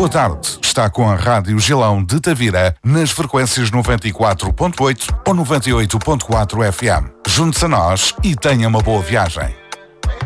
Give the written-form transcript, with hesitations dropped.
Boa tarde. Está com a Rádio Gilão de Tavira nas frequências 94.8 ou 98.4 FM. Junte-se a nós e tenha uma boa viagem.